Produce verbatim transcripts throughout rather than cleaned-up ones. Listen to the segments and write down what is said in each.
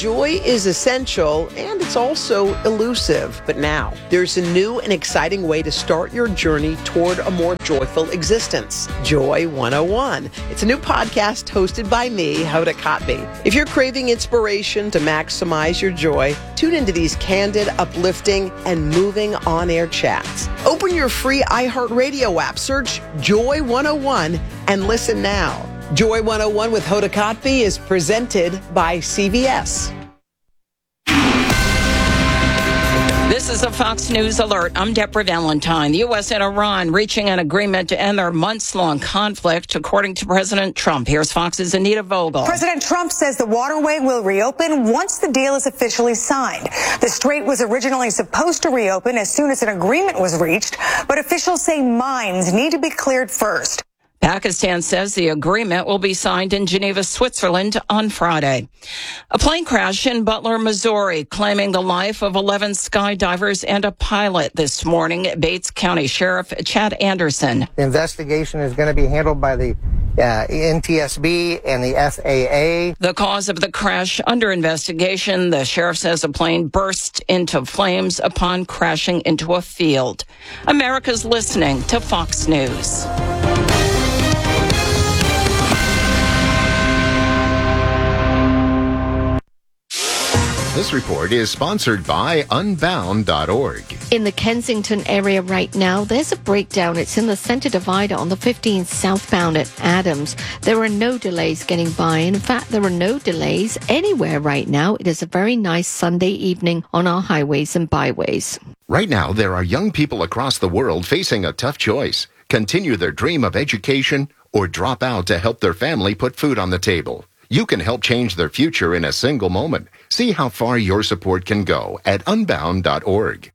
joy is essential and it's also elusive. But now, there's a new and exciting way to start your journey toward a more joyful existence. Joy one oh one. It's a new podcast hosted by me, Hoda Kotb. If you're craving inspiration to maximize your joy, tune into these candid, uplifting, and moving on-air chats. Open your free iHeartRadio app, search Joy one oh one, and listen now. Joy one oh one with Hoda Kotb is presented by C V S. This is a Fox News alert. I'm Deborah Valentine. The U S and Iran reaching an agreement to end their months-long conflict, according to President Trump. Here's Fox's Anita Vogel. President Trump says the waterway will reopen once the deal is officially signed. The strait was originally supposed to reopen as soon as an agreement was reached, but officials say mines need to be cleared first. Pakistan says the agreement will be signed in Geneva, Switzerland on Friday. A plane crash in Butler, Missouri, claiming the life of eleven skydivers and a pilot this morning. Bates County Sheriff Chad Anderson. The investigation is going to be handled by the uh, N T S B and the F A A. The cause of the crash under investigation. The sheriff says the plane burst into flames upon crashing into a field. America's listening to Fox News. This report is sponsored by unbound dot org. In the Kensington area right now, there's a breakdown. It's in the center divider on the fifteenth southbound at Adams. There are no delays getting by. In fact, there are no delays anywhere right now. It is a very nice Sunday evening on our highways and byways. Right now, there are young people across the world facing a tough choice. Continue their dream of education or drop out to help their family put food on the table. You can help change their future in a single moment. See how far your support can go at unbound dot org.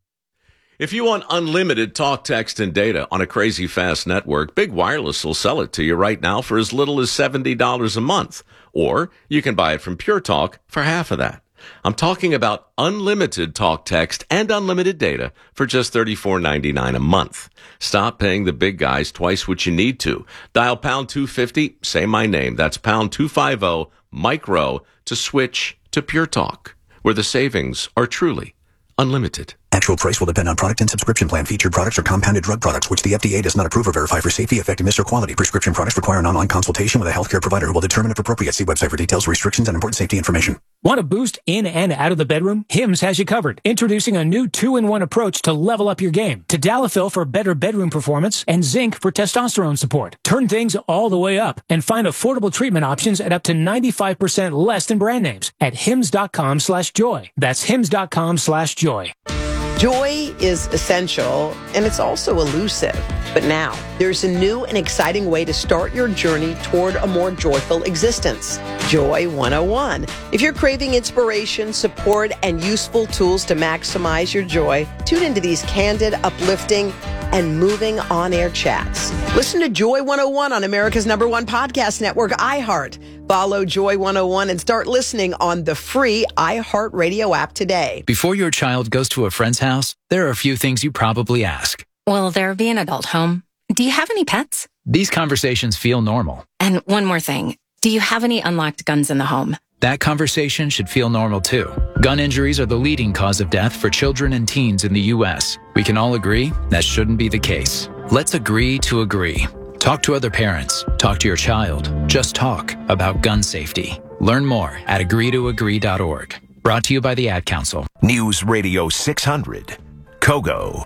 If you want unlimited talk, text, and data on a crazy fast network, Big Wireless will sell it to you right now for as little as seventy dollars a month. Or you can buy it from Pure Talk for half of that. I'm talking about unlimited talk, text, and unlimited data for just thirty-four ninety-nine a month. Stop paying the big guys twice what you need to. Dial pound two fifty, say my name. That's pound two fifty, micro, to switch to Pure Talk, where the savings are truly unlimited. Actual price will depend on product and subscription plan. Featured products are compounded drug products, which the F D A does not approve or verify for safety, effectiveness, or quality. Prescription products require an online consultation with a healthcare provider who will determine if appropriate. See website for details, restrictions, and important safety information. Want to boost in and out of the bedroom? Hims has you covered. Introducing a new two in one approach to level up your game. Tadalafil for better bedroom performance and zinc for testosterone support. Turn things all the way up and find affordable treatment options at up to ninety-five percent less than brand names at hims.com slash joy. That's hims.com slash joy. Joy is essential, and it's also elusive. But now, there's a new and exciting way to start your journey toward a more joyful existence. Joy one oh one. If you're craving inspiration, support, and useful tools to maximize your joy, tune into these candid, uplifting, and moving on-air chats. Listen to Joy one oh one on America's number one podcast network, iHeart. Follow Joy one oh one and start listening on the free iHeartRadio app today. Before your child goes to a friend's house, there are a few things you probably ask. Will there be an adult home? Do you have any pets? These conversations feel normal. And one more thing. Do you have any unlocked guns in the home? That conversation should feel normal too. Gun injuries are the leading cause of death for children and teens in the U S. We can all agree that shouldn't be the case. Let's agree to agree. Talk to other parents. Talk to your child. Just talk about gun safety. Learn more at agree to agree dot org. Brought to you by the Ad Council. News Radio six hundred, Kogo.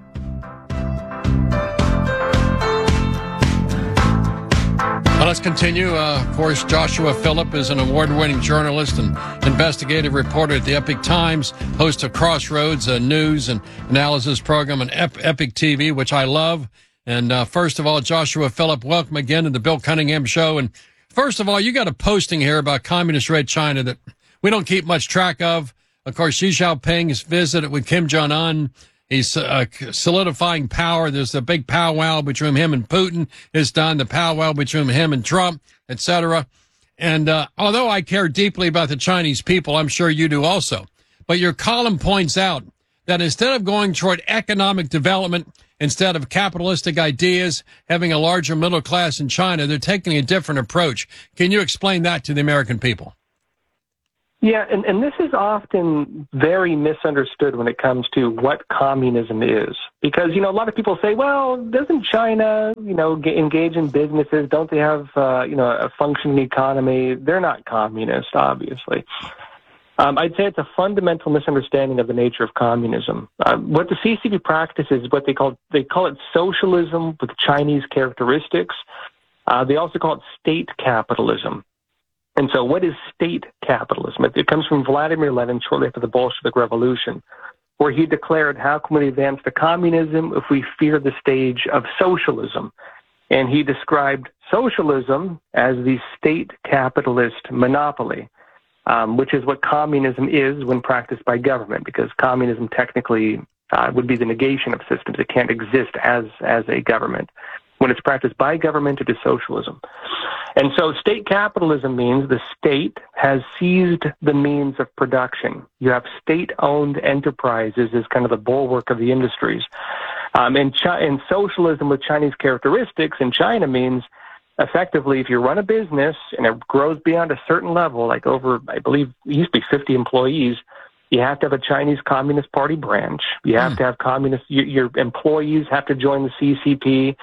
Well, let's continue. Uh, of course, Joshua Phillip is an award-winning journalist and investigative reporter at the Epic Times, host of Crossroads, a news and analysis program on Ep- Epic T V, which I love. And uh, first of all, Joshua Phillip, welcome again to the Bill Cunningham Show. And first of all, you got a posting here about communist Red China that we don't keep much track of. Of course, Xi Jinping's visit with Kim Jong-un. He's uh, solidifying power. There's a big powwow between him and Putin is done, the powwow between him and Trump, et cetera. And uh, although I care deeply about the Chinese people, I'm sure you do also. But your column points out that instead of going toward economic development, instead of capitalistic ideas, having a larger middle class in China, they're taking a different approach. Can you explain that to the American people? Yeah, and, and this is often very misunderstood when it comes to what communism is. Because, you know, a lot of people say, well, doesn't China, you know, g- engage in businesses? Don't they have, uh, you know, a functioning economy? They're not communist, obviously. Um, I'd say it's a fundamental misunderstanding of the nature of communism. Uh, what the C C P practices is what they call, they call it socialism with Chinese characteristics. Uh, they also call it state capitalism. And so what is state capitalism? It, it comes from Vladimir Lenin shortly after the Bolshevik Revolution, where he declared, how can we advance to communism if we fear the stage of socialism? And he described socialism as the state capitalist monopoly, um, which is what communism is when practiced by government, because communism technically uh, would be the negation of systems. It can't exist as, as a government. When it's practiced by government, it is socialism. And so state capitalism means the state has seized the means of production. You have state-owned enterprises as kind of the bulwark of the industries. Um, and, Chi- and socialism with Chinese characteristics in China means effectively if you run a business and it grows beyond a certain level, like over, I believe, it used to be fifty employees, you have to have a Chinese Communist Party branch. You have mm. to have communist, your, your employees have to join the C C P.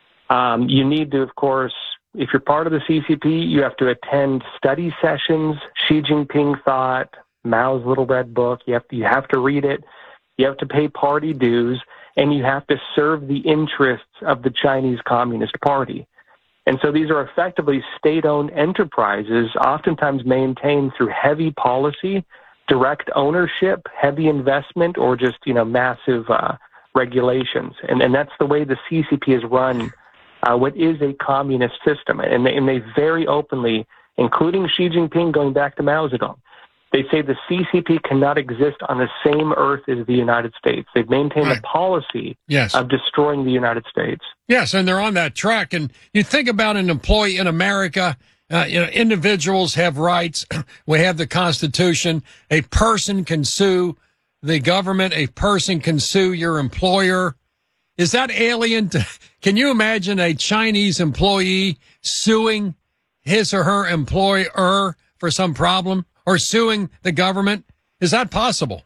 Um, you need to, of course, if you're part of the C C P, you have to attend study sessions. Xi Jinping thought, Mao's Little Red Book. You have to, you have to read it. You have to pay party dues, and you have to serve the interests of the Chinese Communist Party. And so these are effectively state-owned enterprises, oftentimes maintained through heavy policy, direct ownership, heavy investment, or just, you know, massive uh, regulations. And, and that's the way the C C P is run. Uh, what is a communist system. And they, and they very openly, including Xi Jinping going back to Mao Zedong, they say the C C P cannot exist on the same earth as the United States. They've maintained right. a policy yes. of destroying the United States. Yes, and they're on that track. And you think about an employee in America, uh, you know, individuals have rights. We have the Constitution. A person can sue the government. A person can sue your employer. Is that alien to, can you imagine a Chinese employee suing his or her employer for some problem or suing the government? Is that possible?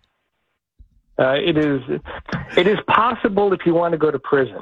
Uh, it is. It is possible if you want to go to prison.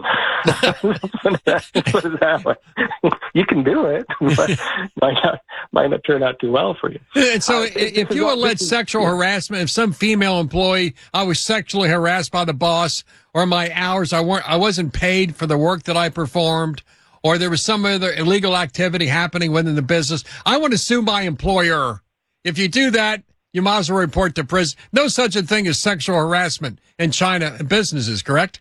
Put it that way. You can do it, but might not, might not turn out too well for you. And so, uh, if you allege sexual harassment, if some female employee, I was sexually harassed by the boss, or my hours, I weren't, I wasn't paid for the work that I performed, or there was some other illegal activity happening within the business, I want to sue my employer. If you do that, you might as well report to prison. No such a thing as sexual harassment in China businesses, correct?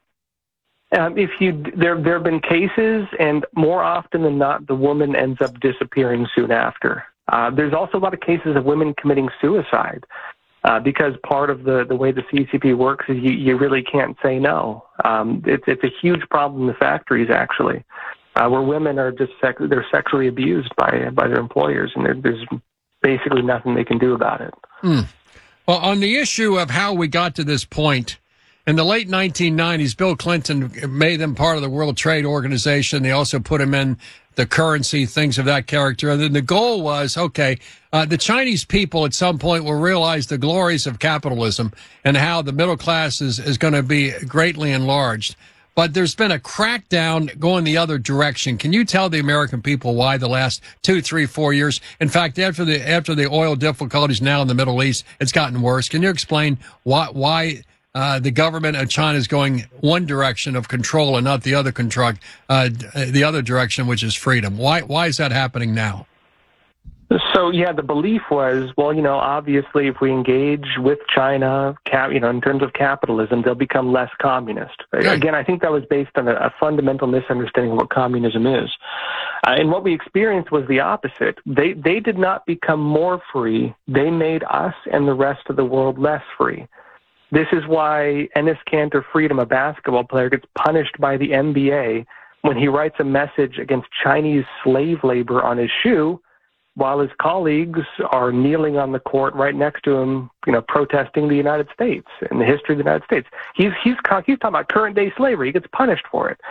Um, if you there, there have been cases, and more often than not, the woman ends up disappearing soon after. Uh, there's also a lot of cases of women committing suicide uh, because part of the, the way the C C P works is you, you really can't say no. Um, it's it's a huge problem in the factories, actually, uh, where women are just sec- they're sexually abused by by their employers, and there's basically nothing they can do about it. Hmm. Well, on the issue of how we got to this point, in the late nineteen nineties, Bill Clinton made them part of the World Trade Organization. They also put them in the currency, things of that character. And then the goal was, okay, uh, the Chinese people at some point will realize the glories of capitalism and how the middle class is, is going to be greatly enlarged. But there's been a crackdown going the other direction. Can you tell the American people why the last two, three, four years? In fact, after the after the oil difficulties now in the Middle East, it's gotten worse. Can you explain why why uh, the government of China is going one direction of control and not the other control, uh, the other direction, which is freedom? Why why is that happening now? So, yeah, the belief was, well, you know, obviously if we engage with China, cap, you know, in terms of capitalism, they'll become less communist. Right. Again, I think that was based on a, a fundamental misunderstanding of what communism is. Uh, and what we experienced was the opposite. They, they did not become more free. They made us and the rest of the world less free. This is why Enes Kanter Freedom, a basketball player, gets punished by the N B A when he writes a message against Chinese slave labor on his shoe, while his colleagues are kneeling on the court right next to him, you know, protesting the United States and the history of the United States. He's he's he's talking about current day slavery. He gets punished for it.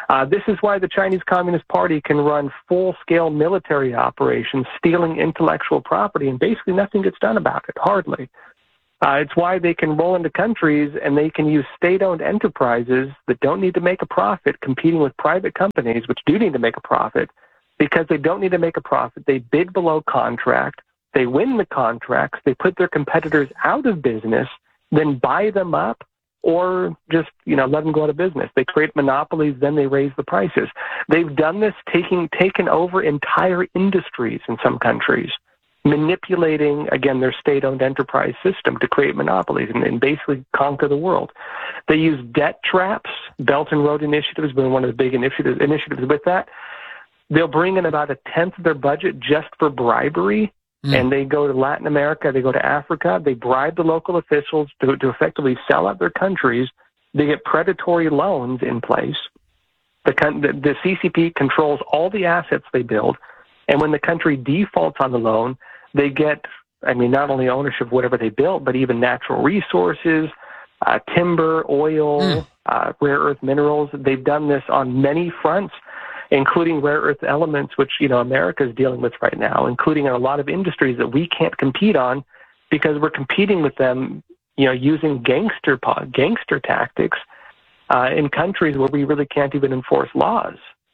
Uh, this is why the Chinese Communist Party can run full-scale military operations, stealing intellectual property, and basically nothing gets done about it, hardly. Uh, it's why they can roll into countries and they can use state-owned enterprises that don't need to make a profit competing with private companies, which do need to make a profit. Because they don't need to make a profit, they bid below contract, they win the contracts, they put their competitors out of business, then buy them up, or just, you know, let them go out of business. They create monopolies, then they raise the prices. They've done this, taking taken over entire industries in some countries, manipulating, again, their state-owned enterprise system to create monopolies and, and basically conquer the world. They use debt traps. Belt and Road Initiative has been one of the big initiatives, initiatives with that. They'll bring in about a tenth of their budget just for bribery, mm. and they go to Latin America, they go to Africa, they bribe the local officials to, to effectively sell out their countries. They get predatory loans in place. The, the, the C C P controls all the assets they build, and when the country defaults on the loan, they get, I mean, not only ownership of whatever they built, but even natural resources, uh, timber, oil, mm. uh, rare earth minerals. They've done this on many fronts, including rare earth elements, which, you know, America is dealing with right now, including in a lot of industries that we can't compete on because we're competing with them, you know, using gangster gangster tactics uh, in countries where we really can't even enforce laws.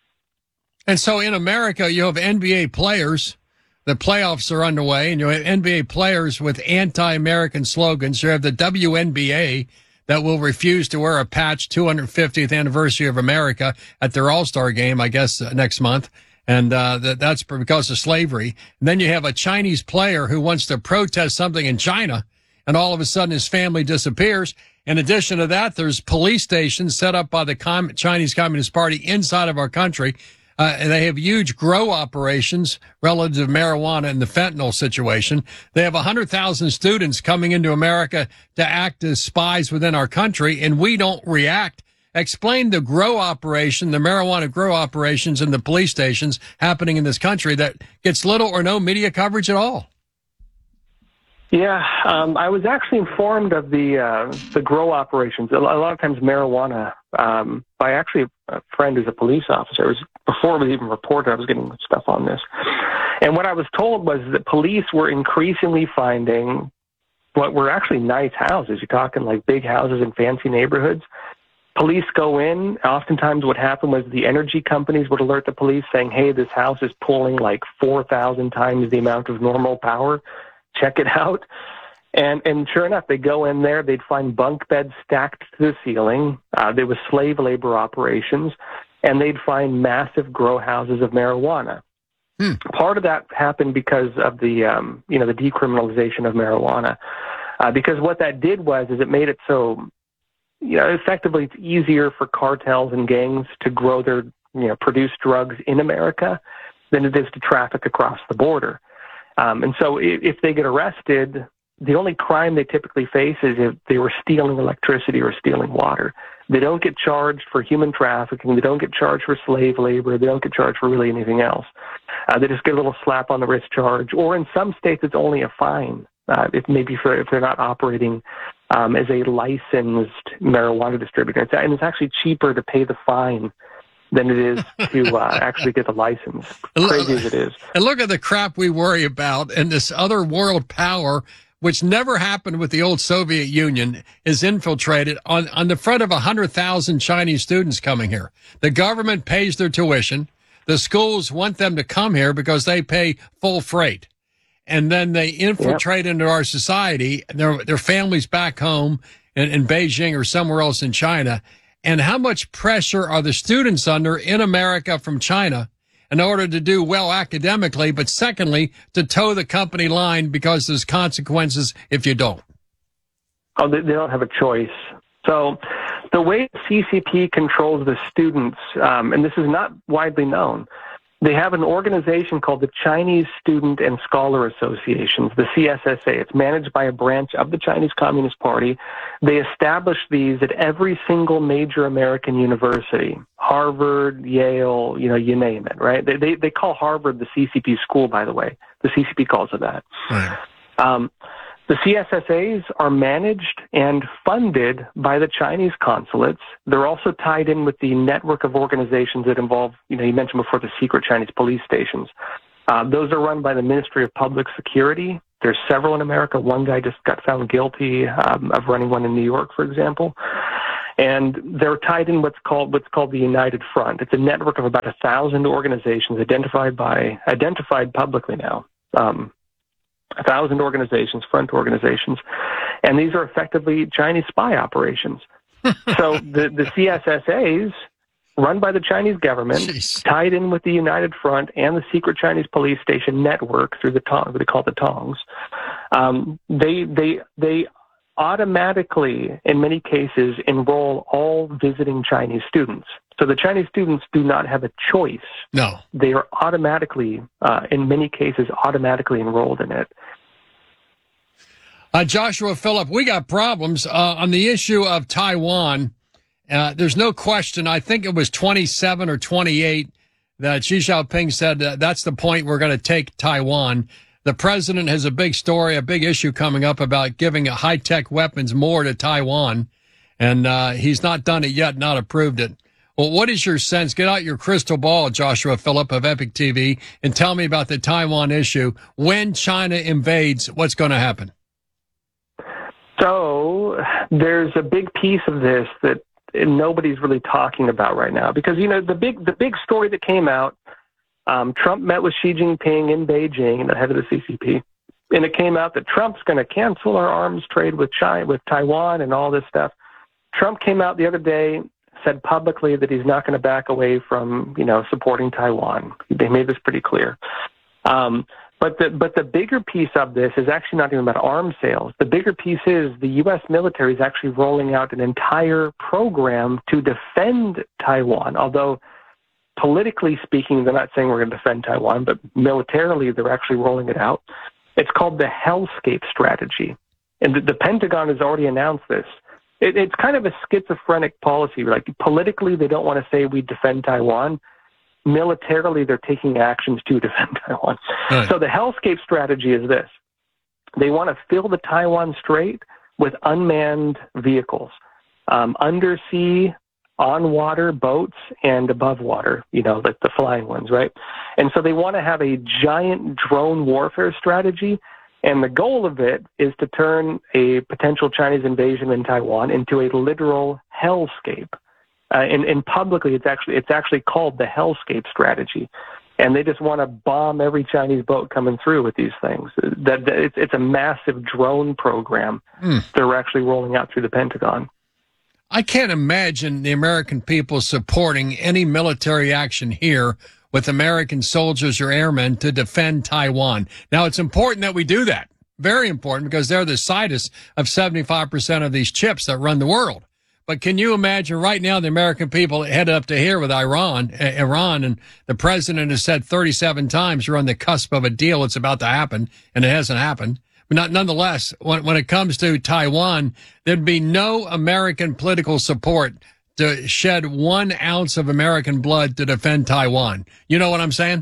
And so in America, you have N B A players. The playoffs are underway, and you have N B A players with anti-American slogans. You have the W N B A that will refuse to wear a patch two hundred fiftieth anniversary of America at their All-Star game, I guess, uh, next month. And uh, that, that's because of slavery. And then you have a Chinese player who wants to protest something in China, and all of a sudden his family disappears. In addition to that, there's police stations set up by the Com- Chinese Communist Party inside of our country. Uh, and they have huge grow operations relative to marijuana and the fentanyl situation. They have one hundred thousand students coming into America to act as spies within our country, and we don't react. Explain the grow operation, the marijuana grow operations in the police stations happening in this country that gets little or no media coverage at all. Yeah, um, I was actually informed of the uh, the grow operations. A lot of times marijuana, um, by actually a friend who's a police officer. It was before it was even reported, I was getting stuff on this. And what I was told was that police were increasingly finding what were actually nice houses. You're talking like big houses in fancy neighborhoods. Police go in. Oftentimes what happened was the energy companies would alert the police saying, hey, this house is pulling like four thousand times the amount of normal power. Check it out. And and sure enough, they go in there, they'd find bunk beds stacked to the ceiling. Uh, there was slave labor operations, and they'd find massive grow houses of marijuana. Hmm. Part of that happened because of the, um, you know, the decriminalization of marijuana. Uh, because what that did was, is it made it so, you know, effectively it's easier for cartels and gangs to grow their, you know, produce drugs in America than it is to traffic across the border. Um, and so if, if they get arrested, the only crime they typically face is if they were stealing electricity or stealing water. They don't get charged for human trafficking. They don't get charged for slave labor. They don't get charged for really anything else. Uh, they just get a little slap on the wrist charge. Or in some states, it's only a fine. Uh, if maybe for if they're not operating um, as a licensed marijuana distributor. It's, and it's actually cheaper to pay the fine than it is to uh, actually get the license. Crazy as it is. And look at the crap we worry about, and this other world power, which never happened with the old Soviet Union, is infiltrated on, on the front of one hundred thousand Chinese students coming here. The government pays their tuition. The schools want them to come here because they pay full freight. And then they infiltrate yep. into our society, their, their families back home in, in Beijing or somewhere else in China. And how much pressure are the students under in America from China in order to do well academically, but secondly, to toe the company line because there's consequences if you don't? Oh, they don't have a choice. So the way C C P controls the students, um, and this is not widely known, they have an organization called the Chinese Student and Scholar Associations, the C S S A. It's managed by a branch of the Chinese Communist Party. They establish these at every single major American university, Harvard, Yale, you know, you name it, right? They they, they call Harvard the C C P school, by the way. The C C P calls it that. Right. Um, The C S S As are managed and funded by the Chinese consulates. They're also tied in with the network of organizations that involve, you know, you mentioned before the secret Chinese police stations. Uh, those are run by the Ministry of Public Security. There's several in America. One guy just got found guilty um, of running one in New York, for example. And they're tied in what's called what's called the United Front. It's a network of about a thousand organizations identified by identified publicly now. Um, a thousand organizations, front organizations, and these are effectively Chinese spy operations. So the the C S S As, run by the Chinese government, Jeez. tied in with the United Front and the secret Chinese police station network through the Tong, what they call the Tongs. Um, they they they automatically, in many cases, enroll all visiting Chinese students. So the Chinese students do not have a choice. No. They are automatically, uh, in many cases, automatically enrolled in it. Uh, Joshua Phillip, we got problems uh, on the issue of Taiwan. Uh, there's no question. I think it was twenty-seven or twenty-eight that Xi Jinping said that that's the point we're going to take Taiwan. The president has a big story, a big issue coming up about giving high-tech weapons more to Taiwan, and uh, he's not done it yet, not approved it. Well, what is your sense? Get out your crystal ball, Joshua Phillip of Epic T V, and tell me about the Taiwan issue. When China invades, what's going to happen? So there's a big piece of this that nobody's really talking about right now, because, you know, the big the big story that came out, um, Trump met with Xi Jinping in Beijing, the head of the C C P, and it came out that Trump's going to cancel our arms trade with China, with Taiwan and all this stuff. Trump came out the other day, said publicly that he's not going to back away from, you know, supporting Taiwan. They made this pretty clear. Um, But the but the bigger piece of this is actually not even about arms sales. The bigger piece is the U S military is actually rolling out an entire program to defend Taiwan. Although politically speaking, they're not saying we're going to defend Taiwan, but militarily they're actually rolling it out. It's called the Hellscape Strategy, and the, the Pentagon has already announced this. It, it's kind of a schizophrenic policy. Like, politically, they don't want to say we defend Taiwan. Militarily, they're taking actions to defend Taiwan. Right. So the Hellscape strategy is this. They want to fill the Taiwan Strait with unmanned vehicles, um, undersea, on-water boats, and above water, you know, like the flying ones, right? And so they want to have a giant drone warfare strategy, and the goal of it is to turn a potential Chinese invasion in Taiwan into a literal hellscape. Uh, and, and publicly, it's actually it's actually called the Hellscape Strategy, and they just want to bomb every Chinese boat coming through with these things. That, that it's, it's a massive drone program mm. they're actually rolling out through the Pentagon. I can't imagine the American people supporting any military action here with American soldiers or airmen to defend Taiwan. Now, it's important that we do that. Very important, because they're the situs of seventy-five percent of these chips that run the world. But can you imagine right now the American people head up to here with Iran, uh, Iran, and the president has said thirty-seven times you're on the cusp of a deal. It's about to happen, and it hasn't happened. But not, nonetheless, when, when it comes to Taiwan, there'd be no American political support to shed one ounce of American blood to defend Taiwan. You know what I'm saying?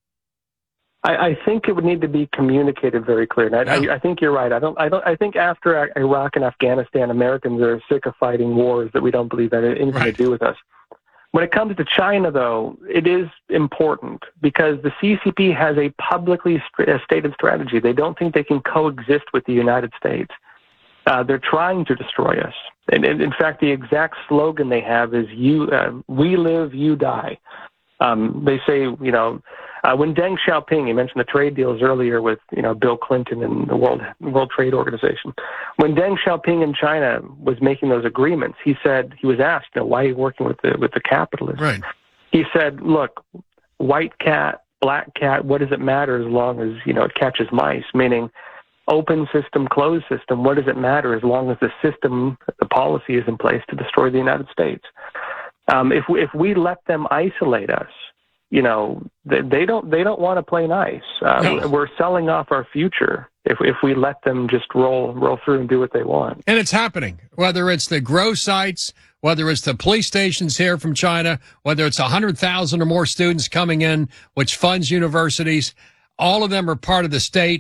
I, I think it would need to be communicated very clearly. I, yeah. I, I think you're right. I don't. I don't. I think after Iraq and Afghanistan, Americans are sick of fighting wars that we don't believe have anything right. to do with us. When it comes to China, though, it is important because the C C P has a publicly st- stated strategy. They don't think they can coexist with the United States. Uh, they're trying to destroy us. And, and in fact, the exact slogan they have is "You, uh, we live, you die." Um, they say, you know, uh, when Deng Xiaoping, you mentioned the trade deals earlier with, you know, Bill Clinton and the World World Trade Organization. When Deng Xiaoping in China was making those agreements, he said, he was asked, you know, why are you working with the with the capitalists? Right. He said, look, white cat, black cat, what does it matter as long as, you know, it catches mice? Meaning, open system, closed system, what does it matter as long as the system, the policy is in place to destroy the United States? Um, if we, if we let them isolate us, you know, they, they don't they don't want to play nice. Uh, no. We're selling off our future if if we let them just roll roll through and do what they want. And it's happening. Whether it's the grow sites, whether it's the police stations here from China, whether it's a hundred thousand or more students coming in, which funds universities, all of them are part of the state.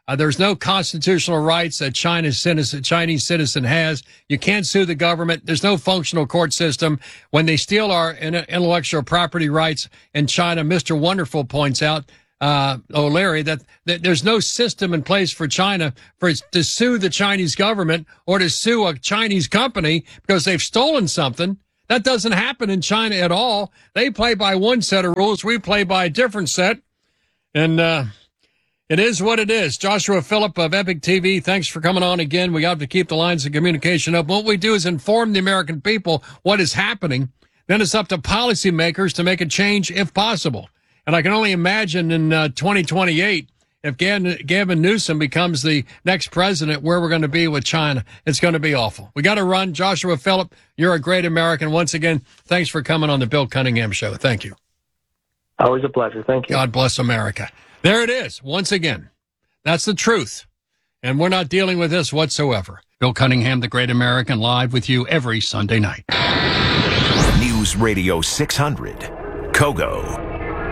Uh, there's no constitutional rights that China's citizen, Chinese citizen has. You can't sue the government. There's no functional court system. When they steal our intellectual property rights in China, Mister Wonderful points out, uh, O'Leary, that, that there's no system in place for China for it to sue the Chinese government or to sue a Chinese company because they've stolen something. That doesn't happen in China at all. They play by one set of rules. We play by a different set. And, uh, it is what it is. Joshua Phillip of Epic T V, thanks for coming on again. We have to keep the lines of communication up. What we do is inform the American people what is happening. Then it's up to policymakers to make a change if possible. And I can only imagine in uh, twenty twenty-eight, if Gavin, Gavin Newsom becomes the next president, where we're going to be with China. It's going to be awful. We got to run. Joshua Phillip, you're a great American. Once again, thanks for coming on the Bill Cunningham Show. Thank you. Always a pleasure. Thank you. God bless America. There it is. Once again, that's the truth. And we're not dealing with this whatsoever. Bill Cunningham, the Great American, live with you every Sunday night. News Radio six hundred, Kogo.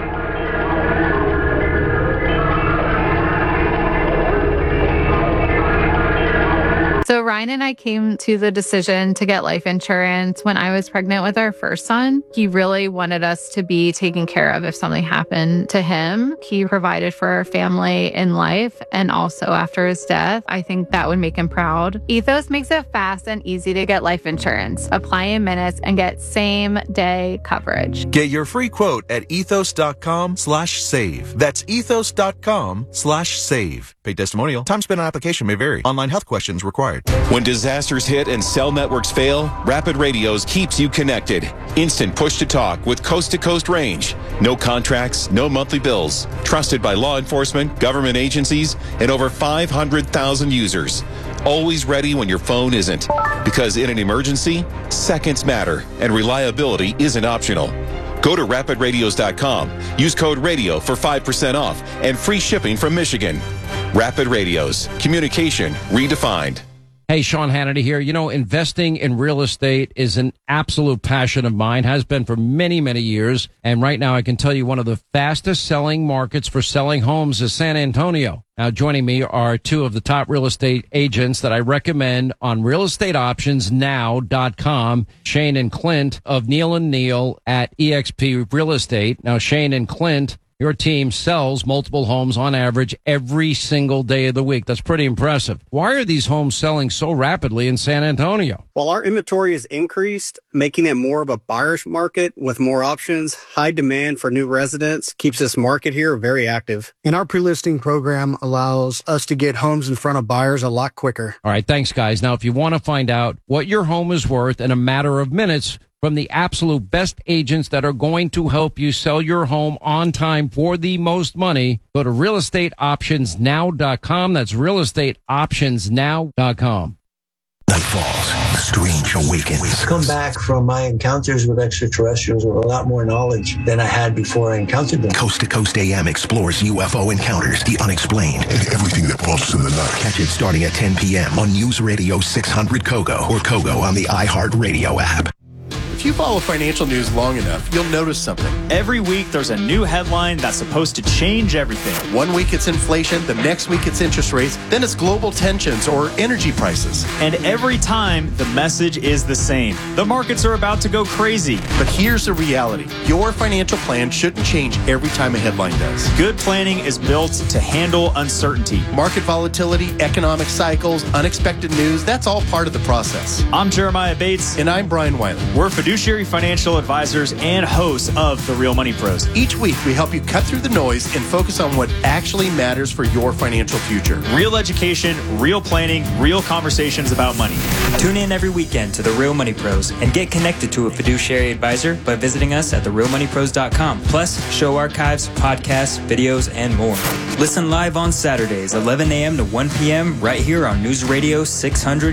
So Ryan and I came to the decision to get life insurance when I was pregnant with our first son. He really wanted us to be taken care of if something happened to him. He provided for our family in life and also after his death. I think that would make him proud. Ethos makes it fast and easy to get life insurance. Apply in minutes and get same day coverage. Get your free quote at ethos.com slash save. That's ethos.com slash save. Paid testimonial. Time spent on application may vary. Online health questions required. When disasters hit and cell networks fail, Rapid Radios keeps you connected. Instant push-to-talk with coast-to-coast range. No contracts, no monthly bills. Trusted by law enforcement, government agencies, and over five hundred thousand users. Always ready when your phone isn't. Because in an emergency, seconds matter, and reliability isn't optional. Go to rapid radios dot com. Use code RADIO for five percent off and free shipping from Michigan. Rapid Radios. Communication redefined. Hey, Sean Hannity here. You know, investing in real estate is an absolute passion of mine, has been for many, many years. And right now I can tell you one of the fastest selling markets for selling homes is San Antonio. Now, joining me are two of the top real estate agents that I recommend on real estate options now dot com, Shane and Clint of Neal and Neal at E X P Real Estate. Now, Shane and Clint, your team sells multiple homes on average every single day of the week. That's pretty impressive. Why are these homes selling so rapidly in San Antonio? Well, our inventory has increased, making it more of a buyer's market with more options. High demand for new residents keeps this market here very active. And our pre-listing program allows us to get homes in front of buyers a lot quicker. All right, thanks, guys. Now, if you want to find out what your home is worth in a matter of minutes from the absolute best agents that are going to help you sell your home on time for the most money, go to real estate options now dot com. That's real estate options now dot com. Night falls, strange awakens. Come back from my encounters with extraterrestrials with a lot more knowledge than I had before I encountered them. Coast to Coast A M explores U F O encounters, the unexplained, and everything that pulses in the night. Catch it starting at ten p.m. on News Radio six hundred Kogo or Kogo on the iHeartRadio app. If you follow financial news long enough, you'll notice something. Every week, there's a new headline that's supposed to change everything. One week it's inflation, the next week it's interest rates, then it's global tensions or energy prices. And every time, the message is the same. The markets are about to go crazy. But here's the reality. Your financial plan shouldn't change every time a headline does. Good planning is built to handle uncertainty. Market volatility, economic cycles, unexpected news, that's all part of the process. I'm Jeremiah Bates. And I'm Brian Wiley. We're fiduciary financial advisors and hosts of The Real Money Pros. Each week, we help you cut through the noise and focus on what actually matters for your financial future. Real education, real planning, real conversations about money. Tune in every weekend to The Real Money Pros and get connected to a fiduciary advisor by visiting us at the real money pros dot com. Plus, show archives, podcasts, videos, and more. Listen live on Saturdays, eleven a.m. to one p.m. right here on News Radio six hundred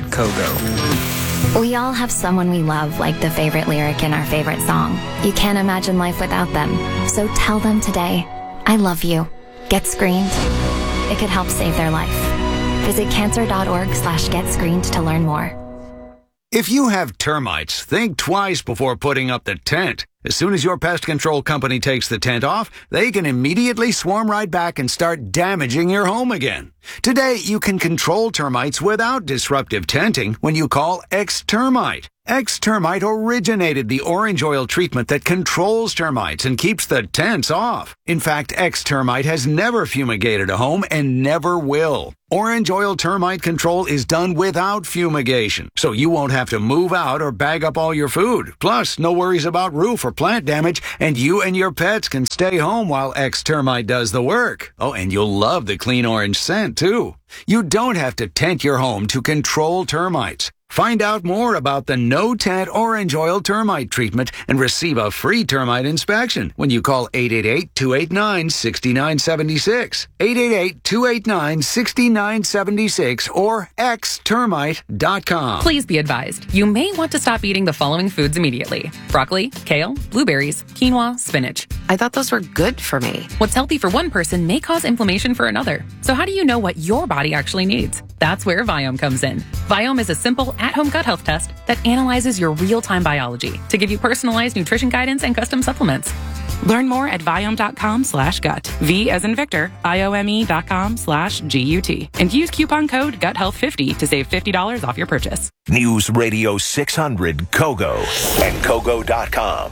Kogo. We all have someone we love, like the favorite lyric in our favorite song. You can't imagine life without them. So tell them today, I love you. Get screened. It could help save their life. Visit cancer.org slash get screened to learn more. If you have termites, think twice before putting up the tent. As soon as your pest control company takes the tent off, they can immediately swarm right back and start damaging your home again. Today, you can control termites without disruptive tenting when you call X-Termite. X-Termite originated the orange oil treatment that controls termites and keeps the tents off. In fact, X-Termite has never fumigated a home and never will. Orange oil termite control is done without fumigation, so you won't have to move out or bag up all your food. Plus, no worries about roof or plant damage, and you and your pets can stay home while X-Termite does the work. Oh, and you'll love the clean orange scent, too. You don't have to tent your home to control termites. Find out more about the no-tent orange oil termite treatment and receive a free termite inspection when you call eight eight eight, two eight nine, six nine seven six, eight eight eight, two eight nine, six nine seven six, or x termite dot com. Please be advised, you may want to stop eating the following foods immediately. Broccoli, kale, blueberries, quinoa, spinach. I thought those were good for me. What's healthy for one person may cause inflammation for another. So how do you know what your body actually needs? That's where Viome comes in. Viome is a simple at-home gut health test that analyzes your real-time biology to give you personalized nutrition guidance and custom supplements. Learn more at Viome.com slash gut. V as in Victor, I-O-M-E dot com slash G-U-T. And use coupon code gut health fifty to save fifty dollars off your purchase. News Radio six hundred Kogo and Kogo dot com.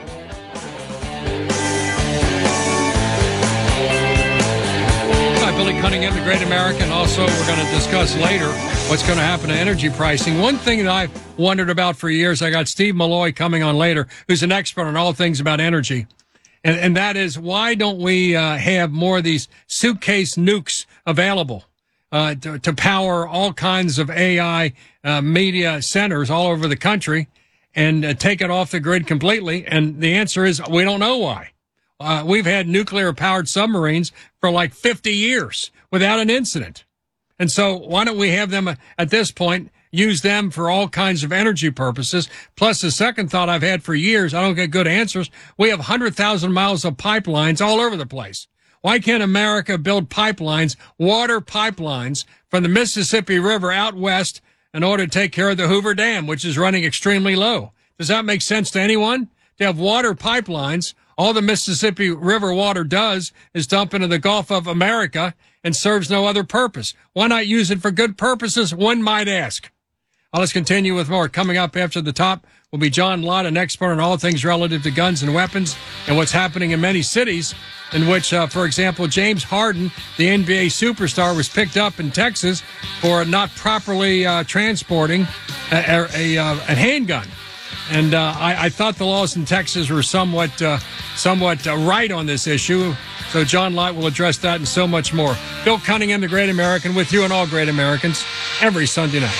Billy Cunningham, the Great American. Also, we're going to discuss later what's going to happen to energy pricing. One thing that I've wondered about for years, I got Steve Malloy coming on later, who's an expert on all things about energy. And, and that is, why don't we uh, have more of these suitcase nukes available uh, to, to power all kinds of A I uh, media centers all over the country and uh, take it off the grid completely? And the answer is, we don't know why. Uh, we've had nuclear-powered submarines for like fifty years without an incident. And so why don't we have them, uh, at this point, use them for all kinds of energy purposes? Plus, the second thought I've had for years, I don't get good answers, we have one hundred thousand miles of pipelines all over the place. Why can't America build pipelines, water pipelines, from the Mississippi River out west in order to take care of the Hoover Dam, which is running extremely low? Does that make sense to anyone? To have water pipelines, all the Mississippi River water does is dump into the Gulf of America and serves no other purpose. Why not use it for good purposes, one might ask? Well, let's continue with more. Coming up after the top will be John Lott, an expert on all things relative to guns and weapons and what's happening in many cities in which, uh, for example, James Harden, the N B A superstar, was picked up in Texas for not properly uh, transporting a, a, a, a handgun. And uh, I, I thought the laws in Texas were somewhat uh, somewhat uh, right on this issue. So John Lott will address that and so much more. Bill Cunningham, the Great American, with you and all great Americans every Sunday night.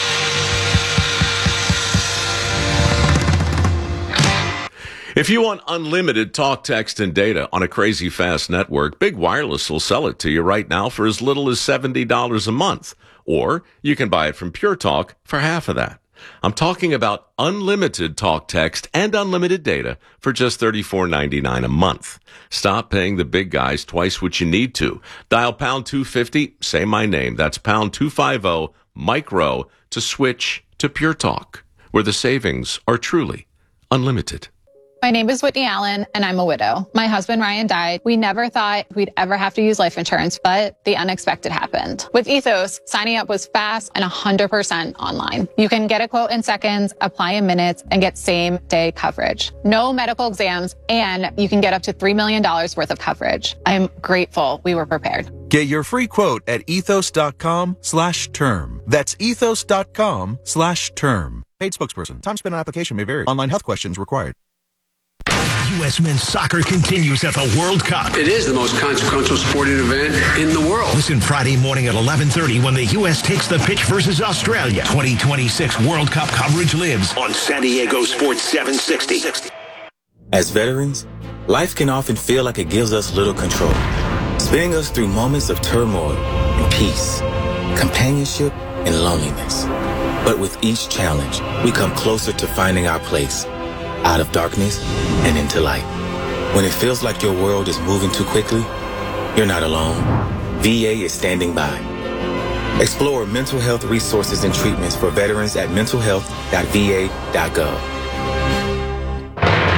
If you want unlimited talk, text, and data on a crazy fast network, Big Wireless will sell it to you right now for as little as seventy dollars a month. Or you can buy it from Pure Talk for half of that. I'm talking about unlimited talk, text, and unlimited data for just thirty-four ninety-nine a month. Stop paying the big guys twice what you need to. Dial pound two fifty, say my name. That's pound two fifty, micro, to switch to Pure Talk, where the savings are truly unlimited. My name is Whitney Allen, and I'm a widow. My husband, Ryan, died. We never thought we'd ever have to use life insurance, but the unexpected happened. With Ethos, signing up was fast and one hundred percent online. You can get a quote in seconds, apply in minutes, and get same-day coverage. No medical exams, and you can get up to three million dollars worth of coverage. I'm grateful we were prepared. Get your free quote at ethos.com slash term. That's ethos.com slash term. Paid spokesperson. Time spent on application may vary. Online health questions required. U S men's soccer continues at the World Cup. It is the most consequential sporting event in the world. Listen Friday morning at eleven thirty when the U S takes the pitch versus Australia. twenty twenty-six World Cup coverage lives on San Diego Sports seven sixty. As veterans, life can often feel like it gives us little control, spinning us through moments of turmoil and peace, companionship and loneliness. But with each challenge, we come closer to finding our place, out of darkness and into light. When it feels like your world is moving too quickly, you're not alone. V A is standing by. Explore mental health resources and treatments for veterans at mental health dot v a dot gov.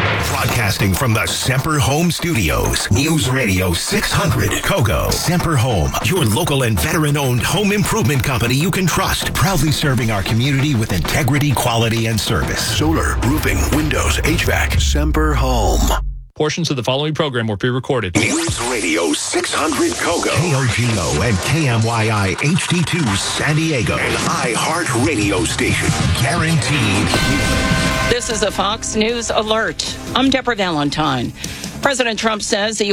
Broadcasting from the Semper Home Studios. News Radio six hundred Kogo. Semper Home, your local and veteran-owned home improvement company you can trust. Proudly serving our community with integrity, quality, and service. Solar, roofing, windows, H V A C. Semper Home. Portions of the following program were pre-recorded. News Radio six hundred Kogo. K O G O and K M Y I H D two San Diego. An iHeart radio station. Guaranteed. This is a Fox News alert. I'm Deborah Valentine. President Trump says the